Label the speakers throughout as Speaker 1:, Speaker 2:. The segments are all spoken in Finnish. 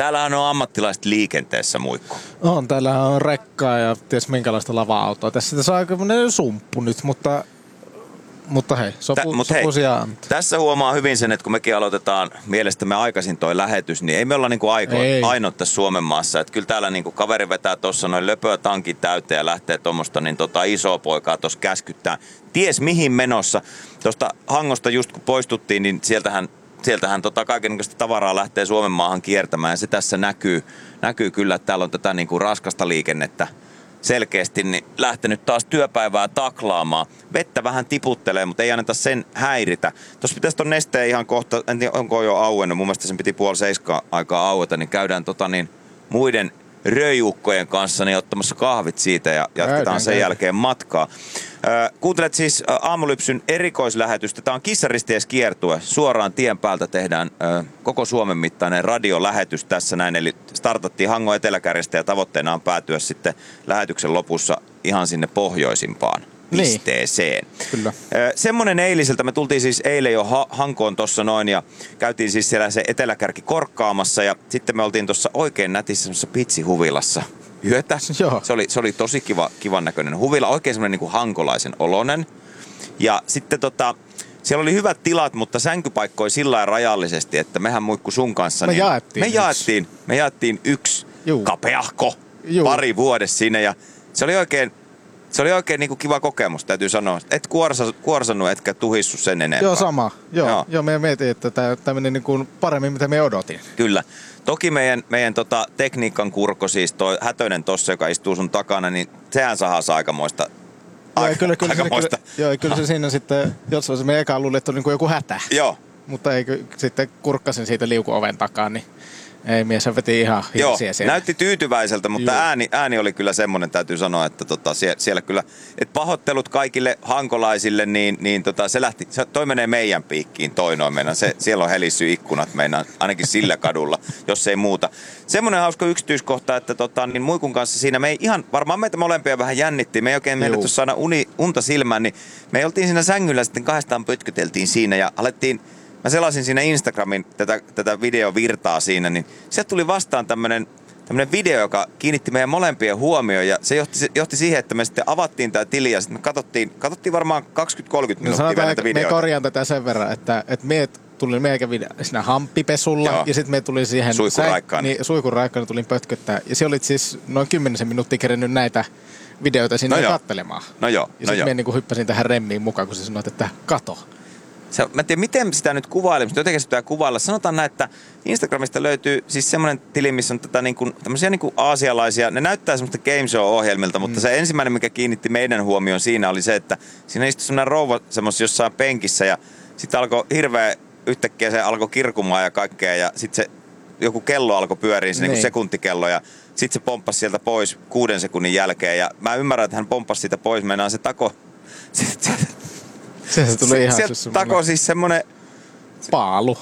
Speaker 1: Täällähän on ammattilaiset liikenteessä, Muikku.
Speaker 2: Täällä on rekkaa ja ties minkälaista lava-autoa. Tässä on aika sumppu nyt, mutta hei, sopu sijaan antaa.
Speaker 1: Tässä huomaa hyvin sen, että kun mekin aloitetaan mielestämme aikaisin toi lähetys, niin ei me olla niinku ainoa tässä Suomen maassa. Että kyllä täällä niinku kaveri vetää tuossa noin löpöä tankin täyteen ja lähtee tuommoista niin isoa poikaa tuossa käskyttää. Ties mihin menossa. Tuosta Hangosta just kun poistuttiin, niin sieltähän kaikennäköistä tavaraa lähtee Suomen maahan kiertämään. Ja se tässä näkyy kyllä, että täällä on tätä niinku raskasta liikennettä selkeästi niin lähtenyt taas työpäivää taklaamaan. Vettä vähän tiputtelee, mutta ei anneta sen häiritä. Tuossa pitäisi ton nesteen ihan kohta, en tiedä onko jo auennut, mun mielestä sen piti 6:30 aikaa aueta, niin käydään muiden röijukkojen kanssa niin ottamassa kahvit siitä ja jatketaan sen jälkeen matkaa. Kuuntelet siis Aamulypsyn erikoislähetystä. Tämä on Kissaristieskiertue. Suoraan tien päältä tehdään koko Suomen mittainen radiolähetys tässä näin. Eli startattiin Hangon eteläkärjestä ja tavoitteena on päätyä sitten lähetyksen lopussa ihan sinne pohjoisimpaan pisteeseen.
Speaker 2: Kyllä.
Speaker 1: Semmoinen eiliseltä. Me tultiin siis eilen jo Hankoon tuossa noin ja käytiin siis siellä se eteläkärki korkkaamassa ja sitten me oltiin tuossa oikein nätissä semmoisessa pitsihuvilassa yötä.
Speaker 2: Joo.
Speaker 1: Se oli tosi kivan näköinen huvila, oikein semmoinen niin kuin hankolaisen oloinen. Ja sitten siellä oli hyvät tilat, mutta sänkypaikkoi sillä lailla rajallisesti, että mehän Muikku sun kanssa me jaettiin yksi kapeahko pari vuodessa sinne ja se oli oikein niin kuin kiva kokemus, täytyy sanoa. Et kuorsannut, etkä tuhissu sen enempää.
Speaker 2: Joo, sama. Joo, me mietin, että tämä meni niin kuin paremmin, mitä me odotin.
Speaker 1: Kyllä. Toki meidän tekniikan kurko, siis toi Hätönen tossa, joka istuu sun takana, niin sehän sahaa aikamoista.
Speaker 2: Kyllä se siinä sitten, jos me eka luulin, että oli niin joku hätä.
Speaker 1: Joo.
Speaker 2: Mutta sitten kurkkasin siitä liukuoven takaa, niin ei mies, se veti ihan hirsiä siellä.
Speaker 1: Näytti tyytyväiseltä, mutta ääni oli kyllä semmoinen, täytyy sanoa, että siellä kyllä, että pahoittelut kaikille hankolaisille, niin toi menee meidän piikkiin, siellä on helissy ikkunat meinaan, ainakin sillä kadulla, jos ei muuta. Semmoinen hauska yksityiskohta, että niin Muikun kanssa siinä me ei ihan, varmaan meitä molempia vähän jännittiin, me ei oikein mennyt tuossa aina unta silmään, niin me oltiin siinä sängyllä, sitten kahdestaan pötkyteltiin siinä ja mä selasin siinä Instagramin tätä videovirtaa siinä, niin sieltä tuli vastaan tämmönen video, joka kiinnitti meidän molempien huomioon ja se johti siihen, että me sitten avattiin tää tili ja sitten me katsottiin varmaan 20-30 minuuttia vielä näitä videoita.
Speaker 2: Me korjaan tätä sen verran, että me kävi siinä hamppipesulla ja sitten me tuli siihen suihkuraikkaan tulin pötköttää ja se oli siis noin 10 minuuttia kerennyt näitä videoita sinne katselemaan. Ja sitten me niinku hyppäsin tähän remmiin mukaan, kun sä sanoit, että kato.
Speaker 1: Mä en tiedä, miten sitä nyt kuvailee, mutta jotenkin se pitää kuvailla. Sanotaan näin, että Instagramista löytyy siis semmoinen tili, missä on tämmöisiä niinku aasialaisia, ne näyttää semmoista game show-ohjelmilta, mutta se ensimmäinen, mikä kiinnitti meidän huomioon siinä oli se, että siinä istui semmoinen rouva semmoisessa jossain penkissä ja sitten alkoi yhtäkkiä se alkoi kirkumaan ja kaikkea ja sitten se joku kello alkoi pyöriä, se niinku sekuntikello ja sitten se pomppasi sieltä pois 6 sekunnin jälkeen ja mä ymmärrän, että hän pomppasi siitä pois, meinaa se tako.
Speaker 2: Se tuli ihan
Speaker 1: sieltä tako siis semmonen
Speaker 2: paalu.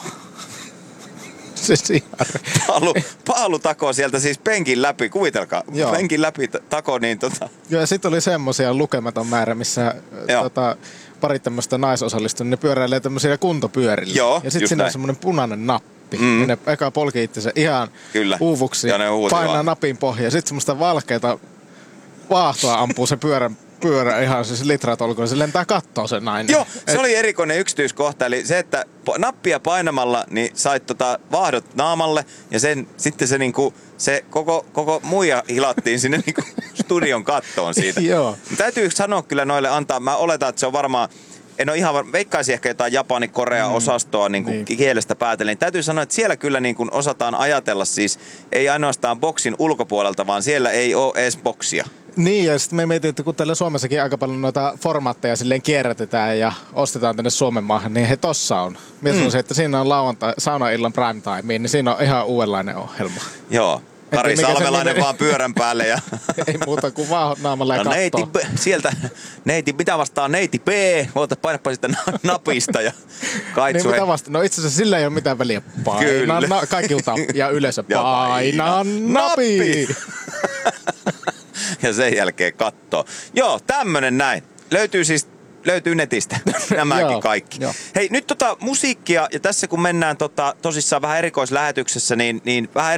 Speaker 1: Paalu tako sieltä siis penkin läpi, kuvitelkaa. Joo. Penkin läpi tako niin
Speaker 2: Joo, ja sit oli semmosia lukematon määrä, missä pari tämmöstä naisosallistunut, ne pyöräilee tämmösiä kuntopyörillä.
Speaker 1: Joo,
Speaker 2: ja sit siinä on semmonen punainen nappi. Ja ne eka polki itsensä ihan uuvuksi, painaa napin pohjaan. Sit semmoista valkeata vaahtoa ampuu se pyörä ihan siis litratolkuun, se lentää kattoo se nainen.
Speaker 1: Joo, se oli erikoinen yksityiskohta, eli se, että nappia painamalla niin sait vaahdot naamalle ja sitten se niinku, se koko muija hilattiin sinne niinku studion kattoon siitä.
Speaker 2: Joo.
Speaker 1: Täytyy sanoa kyllä noille antaa, mä oletan, että se on varmaan, en ole ihan veikkaisin ehkä jotain Japani-Korea-osastoa niin kielestä päätellen. Täytyy sanoa, että siellä kyllä niin kuin osataan ajatella siis, ei ainoastaan boksin ulkopuolelta, vaan siellä ei ole edes boksia.
Speaker 2: Niin, ja sitten me mietin, että kun täällä Suomessakin aika paljon noita formaatteja silleen kierrätetään ja ostetaan tänne Suomen maahan, niin he tossa on. Mies on se, että siinä on lauantai, saunaillan prime time, niin siinä on ihan uudenlainen ohjelma.
Speaker 1: Joo. Kari Salmelainen vaan pyörän päälle ja
Speaker 2: ei muuta kuin vaan naamalla ja kattoo.
Speaker 1: Sieltä neiti, mitä vastaan neiti B, painapa sitä napista ja kaitsu.
Speaker 2: Niin, mitä vastaan? No itse asiassa sillä ei ole mitään väliä. Paina kaikki ja yleisö painaa napi.
Speaker 1: Ja sen jälkeen kattoo. Joo, tämmönen näin. Löytyy netistä nämäkin kaikki.
Speaker 2: Joo.
Speaker 1: Hei, nyt musiikkia ja tässä kun mennään tosissaan vähän erikoislähetyksessä, niin vähän